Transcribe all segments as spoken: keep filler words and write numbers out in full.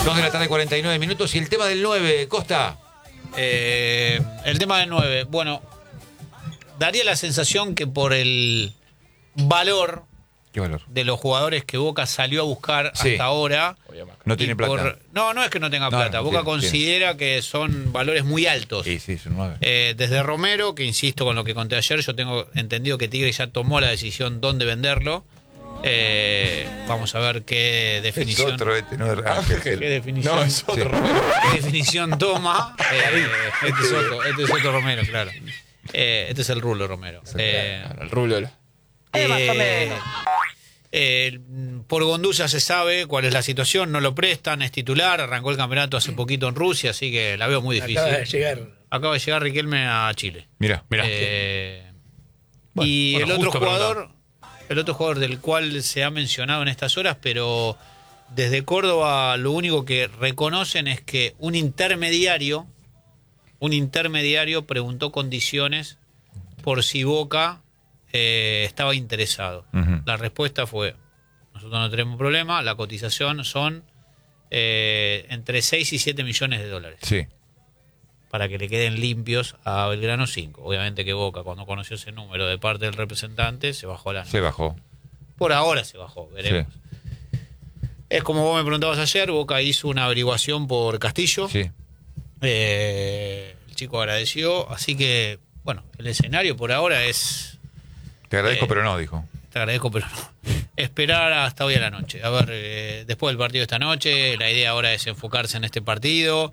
dos de la tarde, cuarenta y nueve minutos. Y el tema del nueve, Costa. Eh, el tema del nueve. Bueno, daría la sensación que por el valor, ¿Qué valor? de los jugadores que Boca salió a buscar Sí. hasta ahora. No tiene plata. Por, no, no es que no tenga No, plata. no, Boca tiene, considera tiene. que son valores muy altos. Sí, sí, son nueve. Eh, desde Romero, que insisto con lo que conté ayer, yo tengo entendido que Tigre ya tomó la decisión dónde venderlo. Eh, vamos a ver qué definición. Es otro este, no es Ángel. ¿Qué definición? No, es otro Sí. Romero. ¿Qué definición toma? Eh, este, es otro, este es otro Romero, claro. Eh, este es el Rulo Romero. Eh, El rublo. eh, más o menos. Eh, por Gondú ya se sabe cuál es la situación, no lo prestan, es titular, arrancó el campeonato hace poquito en Rusia, así que la veo muy difícil. Acaba de llegar. Acaba de llegar Riquelme a Chile. Mira, Mirá. Eh, Bueno, y bueno, el otro justo jugador, el otro jugador del cual se ha mencionado en estas horas, pero desde Córdoba lo único que reconocen es que un intermediario, un intermediario preguntó condiciones por si Boca eh, estaba interesado. Ujú. La respuesta fue: nosotros no tenemos problema, la cotización son eh, entre seis y siete millones de dólares. sí. Para que le queden limpios a Belgrano cinco. Obviamente que Boca, cuando conoció ese número de parte del representante, se bajó la nota. Se bajó. Por ahora se bajó, veremos. Es como vos me preguntabas ayer, Boca hizo una averiguación por Castillo. Sí. Eh, el chico agradeció, así que, bueno, el escenario por ahora es... Te agradezco, Eh, pero no, dijo. Te agradezco, pero no. Esperar hasta hoy a la noche. A ver, eh, después del partido de esta noche, la idea ahora es enfocarse en este partido.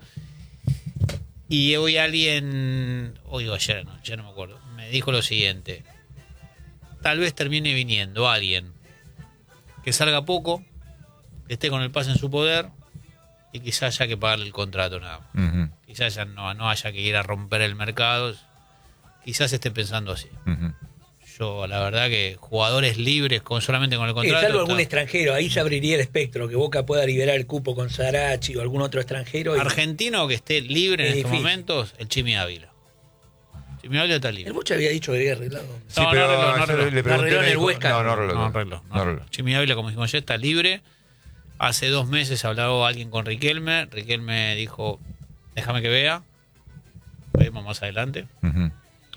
Y hoy alguien, hoy o ayer, no, ya no me acuerdo, me dijo lo siguiente: tal vez termine viniendo alguien que salga poco, que esté con el pase en su poder y quizás haya que pagarle el contrato nada más. Ujú, Quizás ya no, no haya que ir a romper el mercado, quizás esté pensando así. ujú. Yo, la verdad que jugadores libres con solamente con el Eh, contrato... salvo algún está- extranjero, ahí se abriría el espectro, que Boca pueda liberar el cupo con Sarachi o algún otro extranjero. y- Argentino que esté libre en Es estos difícil. momentos, el Chimi Ávila. Chimi Ávila está libre. El Bocha había dicho que había arreglado. Sí, No, no pero arregló, no yo arregló. le pregunté, Arregló en me el dijo- Huesca. No, no arregló. No arregló. No arregló. Chimi Ávila, como dijimos ayer, está libre. Hace dos meses hablaba alguien con Riquelme. Riquelme dijo: déjame que vea. Veremos más adelante. Ujú.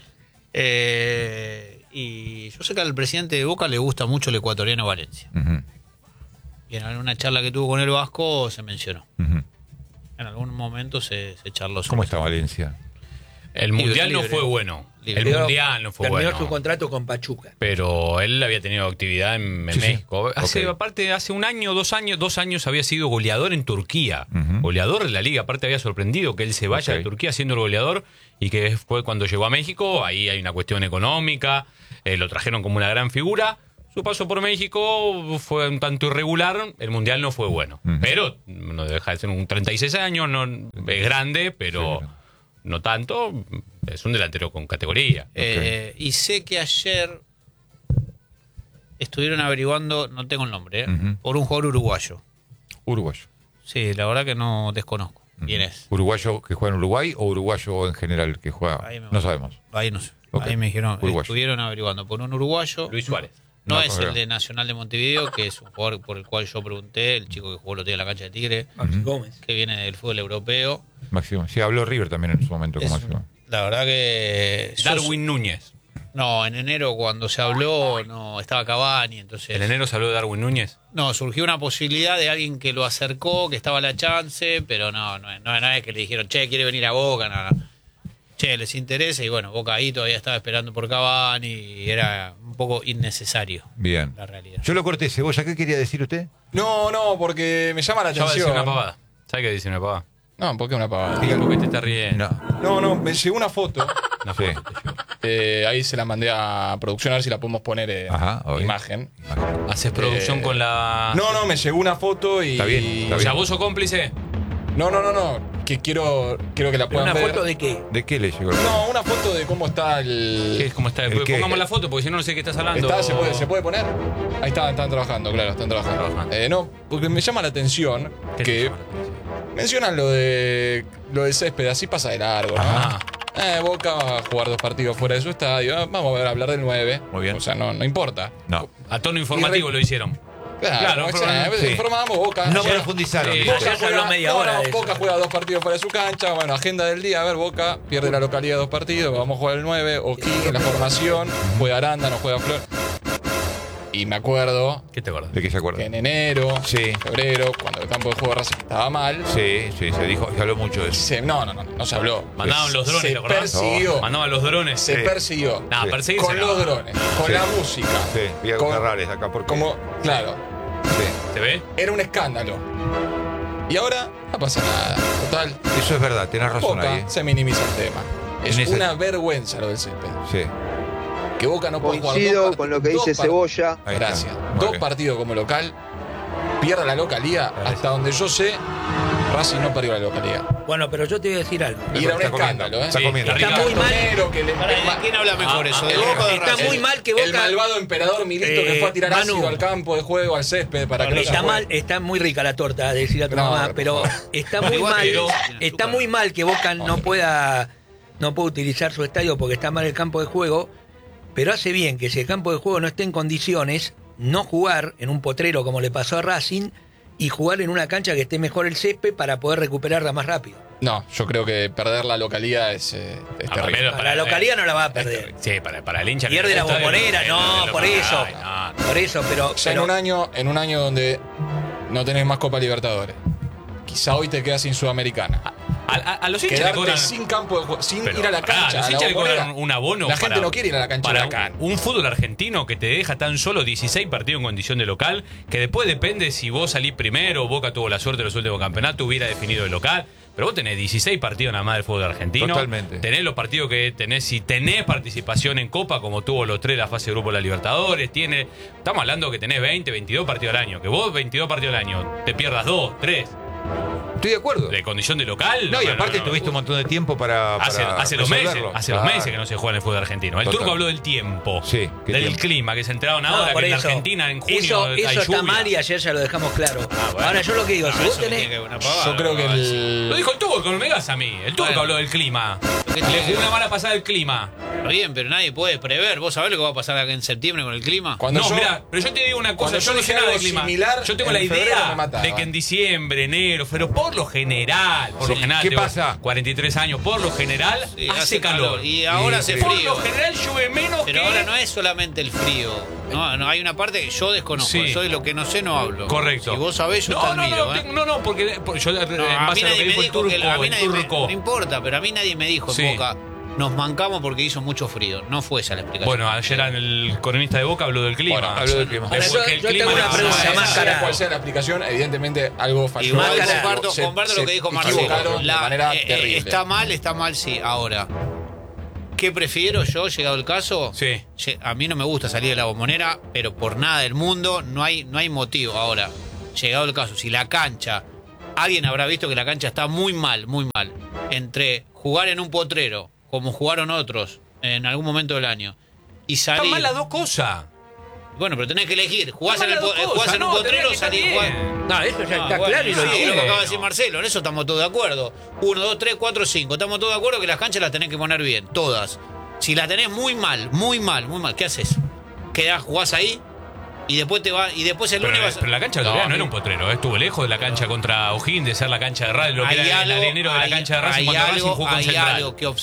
Eh, y yo sé que al presidente de Boca le gusta mucho el ecuatoriano Valencia. Ujú, Y en alguna charla que tuvo con el Vasco se mencionó. ujú. En algún momento se, se charló sobre ¿Cómo eso. está Valencia? El mundial Libre, no libre. fue bueno. Libre. El Pero mundial no fue terminó bueno. su contrato con Pachuca. Pero él había tenido actividad en, en Sí, sí. México. Hace, Ok. Aparte, hace un año, dos años, dos años había sido goleador en Turquía. Ujú. Goleador de la liga. Aparte había sorprendido que él se vaya Ok. de Turquía siendo el goleador y que fue cuando llegó a México. Ahí hay una cuestión económica. eh, lo trajeron como una gran figura. Su paso por México fue un tanto irregular. El mundial no fue bueno. Ujú. Pero no deja de ser un treinta y seis años. No, es grande, pero Sí, claro. no tanto. Es un delantero con categoría. Eh, y sé que ayer estuvieron averiguando, no tengo el nombre, ¿eh? Ujú. por un jugador uruguayo. Uruguayo. Sí, la verdad que no desconozco quién es. ¿Uruguayo que juega en Uruguay o uruguayo en general que juega? Ahí me- No sabemos. Ahí no sé. Ok. Ahí me dijeron, Uruguayo. estuvieron averiguando por un uruguayo. Luis Suárez. No, No, es correcto. el de Nacional de Montevideo, que es un jugador por el cual yo pregunté, el chico que jugó los días en la cancha de Tigre, Maxi Gómez. que viene del fútbol europeo. Máximo. Sí, habló River también en su momento con Es- Máximo. la verdad que... yo- Darwin Núñez. No, en enero cuando se habló no estaba Cavani, entonces... En enero salió Darwin Núñez. No, surgió una posibilidad de alguien que lo acercó, que estaba a la chance, pero no, no, es- no, es- no es que le dijeron, che, quiere venir a Boca, no, no. Che, les interesa, y bueno, Boca ahí todavía estaba esperando por Cavani y era un poco innecesario Bien. la realidad. Yo lo corté, Cebolla. ¿Qué quería decir usted? No, no, porque me llama la Ya va a decir atención. una pavada. ¿Sabes qué dice una pavada? No, ¿por qué una pavada? Dígalo que te está riendo. No. No, no, me llegó una foto. Una Sí. foto te llevo. eh, ahí se la mandé a producción a ver si la podemos poner en Ajá, obvio. imagen. ¿Haces producción Eh, con la...? No, no, me llegó una foto y. Está bien, está O bien. sea, vos sos cómplice. No, no, no, no. Que quiero, quiero que la ¿Pero puedan una ver. foto de qué? ¿De qué le llegó? No, una foto de cómo está ¿Qué es el. como está? ¿El qué? Pongamos la foto porque si no, no sé qué estás hablando. Está, ¿se, puede, ¿Se puede poner? Ahí está, están trabajando, claro, están trabajando. Trabajando. Eh, no, porque me llama la atención ¿Qué te que llama la atención? mencionan lo de lo de césped, así pasa de largo, ¿no? Ajá. Eh, Boca va a jugar dos partidos fuera de su estadio. Ah, vamos a ver, hablar del nueve. Muy bien. O sea, no, no importa. No. A tono informativo Y re- lo hicieron. Claro, Claro, o pero- sea, sí. informábamos Boca. No Boca profundizaron. Sí, ¿viste? Boca- ya habló media no, hora no, de eso. Boca juega dos partidos fuera de su cancha. Bueno, agenda del día. A ver, Boca pierde la localidad dos partidos. Vamos a jugar el nueve. O'Higgins en la formación. Juega Aranda, no juega Flor. Y me acuerdo ¿Qué te acuerdas? ¿De qué se acuerda? que en enero, Sí. febrero, cuando el campo de juego de Racing estaba mal. Sí, sí, se dijo, se habló mucho de eso. Se, no, no, no, no se habló. Mandaban los drones, Se ¿te acordás? persiguió. Mandaban los drones. Se Sí. persiguió. Nah, Sí. perseguirse Con no. los drones, con Sí. la música. Sí, vi a Con- Ferrares acá porque. Como, claro, Sí. ¿Se ve? era un escándalo. Y ahora no pasa nada. Total, Eso es verdad, tenés razón Boca ahí. ¿eh? se minimiza el tema. Es En ese- una vergüenza lo del césped. Sí. Que Boca no puede jugar Coincido dos con part- lo que dos dice part- Cebolla. Ahí está. Gracias. Ok. Dos partidos como local, pierda la localía. Hasta donde yo sé, Racing no perdió la localía. Bueno, pero yo te voy a decir algo. Y era un Está comiendo, escándalo, ¿eh? está Sí, comiendo. está Está muy mal. Cartonero que le- Pará, el ma- ¿de quién habla mejor Ah, eso? ah, ¿De el- Boca o de está Racing? muy mal que Boca- El malvado emperador Milito Eh, que fue a tirar Manu. ácido al campo de juego, al césped, para que no se Está juegue. mal, está muy rica la torta, de decir a tu No, mamá, por pero favor. está Bueno, muy igual mal, que yo, sin está azúcar. muy mal que Boca no pueda, no pueda utilizar su estadio porque está mal el campo de juego, pero hace bien que si el campo de juego no esté en condiciones, no jugar en un potrero como le pasó a Racing y jugar en una cancha que esté mejor el césped para poder recuperarla más rápido. No, yo creo que perder la localidad es, eh, es Ah, terrible. primero- Para la localidad no la va a perder. Sí, para, para el hincha. que Pierde la está en el bombonera, estadio, no, lo- por eso. Ay, no. Por eso, pero, O sea, en pero- un año, en un año donde no tenés más Copa Libertadores. Quizá hoy te quedas sin Sudamericana. A, a- a los hinchas le Quedarte cobran. sin campo de juego, sin Pero, ir a la pará, cancha. los a la hinchas le bombonera. cobran un abono. La gente para- no quiere ir a la cancha para de Huracán. un, un fútbol argentino que te deja tan solo dieciséis partidos en condición de local, que después depende si vos salís primero, Boca tuvo la suerte de los últimos campeonatos, hubiera definido el local. Pero vos tenés dieciséis partidos nada más del fútbol argentino. Totalmente. Tenés los partidos que tenés, si tenés participación en Copa, como tuvo los tres de la fase de grupo de la Libertadores, tiene. Estamos hablando que tenés veinte, veintidós partidos al año. Que vos veintidós partidos al año te pierdas dos, tres. Estoy de acuerdo. De condición de local. No, y no, aparte no, no. tuviste un montón de tiempo para. Hace, para hace los meses, resolverlo. hace los Claro. meses que no se juega en el fútbol argentino. El Total. turco habló del tiempo, Sí, ¿qué del tiempo? clima, que se enteraron No, ahora por que en eso. Argentina en junio Eso, hay eso está lluvia. mal y ayer ya lo dejamos claro. bueno. Ahora yo lo que digo, No, si vos eso me tenés... tiene que una pavada, Yo creo que no, el. Lo dijo el turco, no me digas a mí. El turco Bueno. habló del clima. ¿Qué Le tiene jugó que- una mala pasada el clima. Está bien, pero nadie puede prever. ¿Vos sabés lo que va a pasar acá en septiembre con el clima? Cuando no, yo- mira, pero yo te digo una cosa, cuando yo yo no sé dije nada de algo clima. similar, Yo tengo en la febrero me idea mataban. de que en diciembre, enero, pero por lo general, por lo Sí, general, ¿qué tengo pasa? cuarenta y tres años, por lo general Sí, hace, calor. Y ahora hace Increíble. Por frío. lo general llueve menos Pero que ahora no es solamente el frío. No, no, hay una parte que yo desconozco. Sí. Soy lo que no sé, no hablo. Correcto. Si vos sabés, yo no, te no, admiro. no, ¿eh? tengo- no, no, porque, porque yo No, en a mí base a lo que nadie me dijo el dijo turco, que a mí el nadie me, turco. no importa, pero a mí nadie me dijo Sí. en Boca. Nos mancamos porque hizo mucho frío. No fue esa la explicación. Bueno, ayer en el cronista de Boca habló del clima. Bueno, habló del clima. Ahora, Después yo- que el yo clima tengo una no- pregunta no- más sea cara. cual sea la explicación, evidentemente algo falló. Igual algo comparto, se- comparto se lo que dijo Marcelo. equivocaron La- de manera eh, eh, terrible. está mal, está mal, sí. Ahora, ¿qué prefiero yo, llegado el caso? Sí. Lle- A mí no me gusta salir de la bombonera, pero por nada del mundo no hay, no hay motivo. Ahora, llegado el caso, si la cancha, alguien habrá visto que la cancha está muy mal, muy mal. Entre jugar en un potrero, como jugaron otros en algún momento del año, y salir. Están mal las dos cosas. Bueno, pero tenés que elegir. Jugás Están en, el, mal po- las dos jugás cosas. en un No, potrero, tenés que salís estar jugás. bien. No, eso ya Ah, está bueno, claro y lo sí, es lo que dijimos. acaba de decir Marcelo, en eso estamos todos de acuerdo. Uno, dos, tres, cuatro, cinco. Estamos todos de acuerdo que las canchas las tenés que poner bien, todas. Si las tenés muy mal, muy mal, muy mal, ¿qué haces? Quedás, jugás ahí y después te va, y después el Pero, lunes vas a- pero la cancha de No, Tobera no, a era mí- un potrero, estuvo lejos de la cancha contra O'Higgins, de ser la cancha de Racing, lo que hay era el algo- arenero de la hay- cancha de Racing hay cuando Racing algo- jugó con hay Central. algo que